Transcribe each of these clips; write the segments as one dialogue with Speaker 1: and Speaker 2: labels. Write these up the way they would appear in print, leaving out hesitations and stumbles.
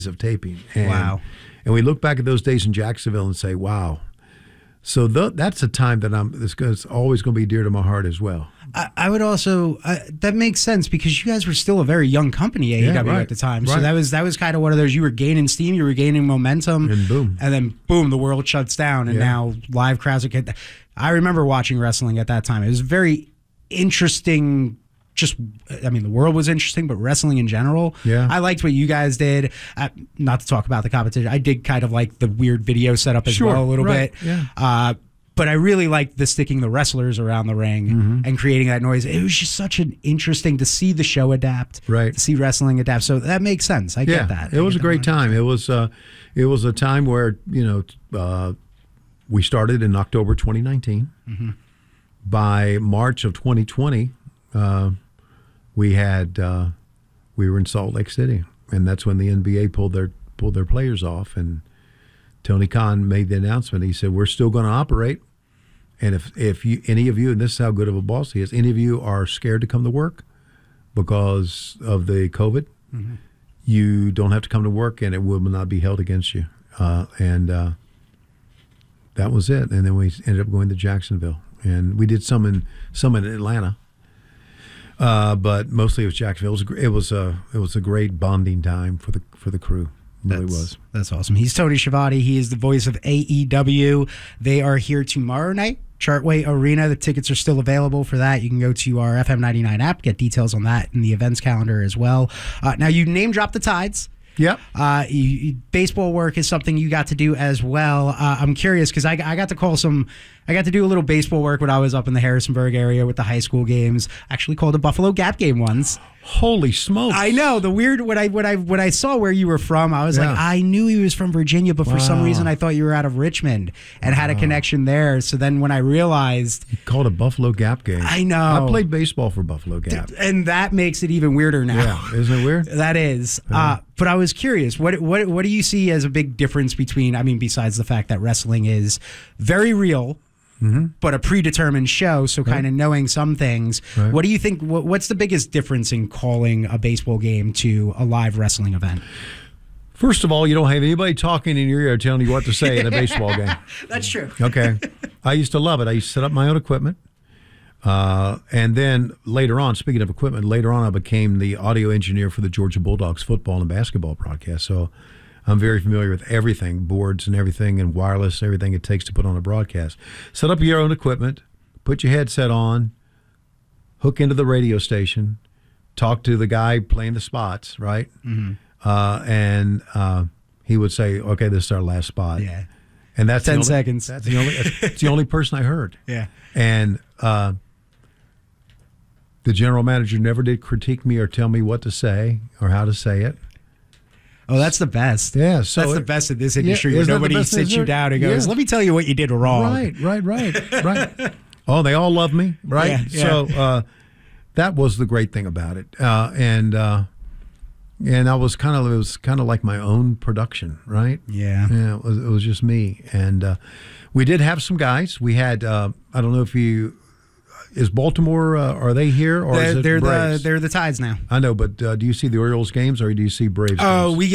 Speaker 1: of taping.
Speaker 2: Wow.
Speaker 1: And we look back at those days in Jacksonville and say, wow. So that's a time that it's always going to be dear to my heart as well.
Speaker 2: I would also that makes sense because you guys were still a very young company, AEW, at the time. So that was kind of one of those, you were gaining steam, you were gaining momentum,
Speaker 1: and
Speaker 2: then boom, the world shuts down, and now live crowds are. I remember watching wrestling at that time. It was very interesting. The world was interesting, but wrestling in general.
Speaker 1: Yeah.
Speaker 2: I liked what you guys did. Not to talk about the competition, I did kind of like the weird video setup as well a little bit.
Speaker 1: Yeah.
Speaker 2: But I really liked sticking the wrestlers around the ring and creating that noise. It was just such an interesting to see the show adapt,
Speaker 1: right?
Speaker 2: To see wrestling adapt. So that makes sense. I get that.
Speaker 1: It was a great time. It was a time where we started in October 2019. Mm-hmm. By March of 2020. We were in Salt Lake City, and that's when the NBA pulled their players off. And Tony Khan made the announcement. He said, "We're still going to operate, and if any of you, and this is how good of a boss he is, any of you are scared to come to work because of the COVID, you don't have to come to work, and it will not be held against you." And that was it. And then we ended up going to Jacksonville, and we did some in Atlanta. But mostly it was Jacksonville. It was a great bonding time for the crew. It really was.
Speaker 2: That's awesome. He's Tony Schiavone. He is the voice of AEW. They are here tomorrow night, Chartway Arena. The tickets are still available for that. You can go to our FM 99 app, get details on that in the events calendar as well. Now you name drop the Tides.
Speaker 1: Yep.
Speaker 2: Baseball work is something you got to do as well. I'm curious because I got to do a little baseball work when I was up in the Harrisonburg area with the high school games. Actually called a Buffalo Gap game once.
Speaker 1: Holy smokes!
Speaker 2: I know the weird when I saw where you were from, I was like, I knew he was from Virginia, but for some reason I thought you were out of Richmond and had a connection there. So then when I realized
Speaker 1: you called a Buffalo Gap game,
Speaker 2: I know
Speaker 1: I played baseball for Buffalo Gap,
Speaker 2: and that makes it even weirder now.
Speaker 1: Yeah, isn't it weird?
Speaker 2: That is. But I was curious, what do you see as a big difference between? I mean, besides the fact that wrestling is very real. Mm-hmm. But a predetermined show, so kind of knowing some things. Right. What do you think? What's the biggest difference in calling a baseball game to a live wrestling event?
Speaker 1: First of all, you don't have anybody talking in your ear telling you what to say in a baseball game.
Speaker 2: That's true.
Speaker 1: Okay. I used to love it. I used to set up my own equipment. And then later on, speaking of equipment, I became the audio engineer for the Georgia Bulldogs football and basketball broadcast. So I'm very familiar with everything, boards and everything, and wireless, everything it takes to put on a broadcast. Set up your own equipment, put your headset on, hook into the radio station, talk to the guy playing the spots, right? Mm-hmm. And he would say, "Okay, this is our last spot."
Speaker 2: Yeah.
Speaker 1: And that's
Speaker 2: 10 seconds.
Speaker 1: That's the only person I heard.
Speaker 2: Yeah.
Speaker 1: And the general manager never did critique me or tell me what to say or how to say it.
Speaker 2: Oh, that's the best.
Speaker 1: Yeah, so
Speaker 2: that's the best in this industry where nobody sits you down and goes, "Let me tell you what you did wrong."
Speaker 1: Right. Oh, they all love me, right?
Speaker 2: Yeah.
Speaker 1: So that was the great thing about it, and it was kind of like my own production, right?
Speaker 2: Yeah.
Speaker 1: It was just me, and we did have some guys. We had I don't know if you. Is Baltimore? Are they here or is it Braves?
Speaker 2: They're the Tides now.
Speaker 1: I know, but do you see the Orioles games or do you see Braves games?
Speaker 2: Oh, we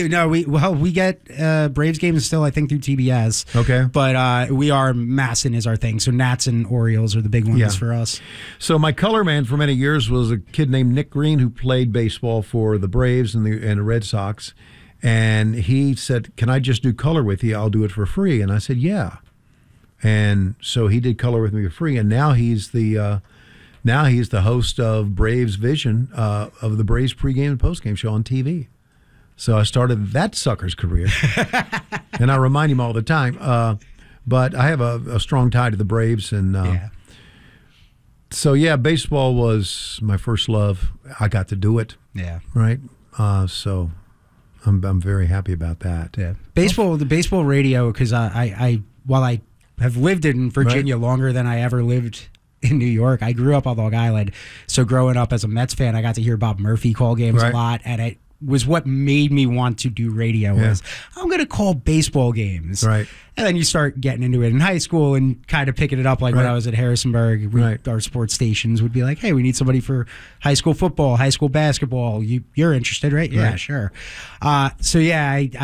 Speaker 2: get Braves games still. I think through TBS.
Speaker 1: Okay,
Speaker 2: but we are MASN is our thing. So Nats and Orioles are the big ones for us.
Speaker 1: So my color man for many years was a kid named Nick Green who played baseball for the Braves and the Red Sox, and he said, "Can I just do color with you? I'll do it for free." And I said, "Yeah." And so he did color with me for free, and now he's the host of Braves Vision of the Braves pregame and postgame show on TV. So I started that sucker's career, and I remind him all the time. But I have a strong tie to the Braves, and so baseball was my first love. I got to do it.
Speaker 2: Yeah,
Speaker 1: right. So I'm very happy about that.
Speaker 2: Yeah, the baseball radio, because while I have lived in Virginia longer than I ever lived in New York. I grew up on Long Island, so growing up as a Mets fan, I got to hear Bob Murphy call games a lot, and was what made me want to do radio. Was I'm going to call baseball games,
Speaker 1: Right.
Speaker 2: And then you start getting into it in high school and kind of picking it up. Like when
Speaker 1: Right.
Speaker 2: I was at Harrisonburg, our sports stations would be like, "Hey, we need somebody for high school football, high school basketball. You're interested, right? Yeah,
Speaker 1: Right.
Speaker 2: sure." So yeah, I